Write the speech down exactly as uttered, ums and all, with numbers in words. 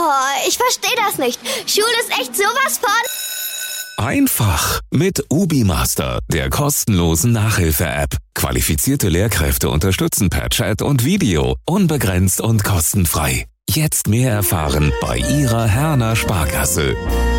Oh, ich verstehe das nicht. Schule ist echt sowas von... Einfach mit UbiMaster, der kostenlosen Nachhilfe-App. Qualifizierte Lehrkräfte unterstützen per Chat und Video, unbegrenzt und kostenfrei. Jetzt mehr erfahren bei Ihrer Herner Sparkasse.